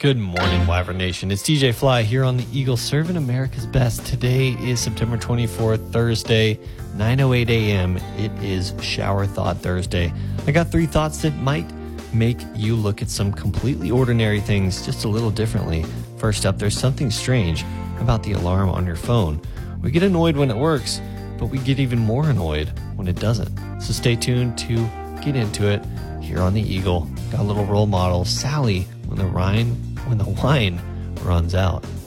Good morning, Wyvern Nation. It's DJ Fly here on the Eagle, serving America's best. Today is September 24th, Thursday, 9:08 a.m. It is Shower Thought Thursday. I got 3 thoughts that might make you look at some completely ordinary things just a little differently. First up, there's something strange about the alarm on your phone. We get annoyed when it works, but we get even more annoyed when it doesn't. So stay tuned to get into it here on the Eagle. Got a little role model, Sally, when the wine runs out.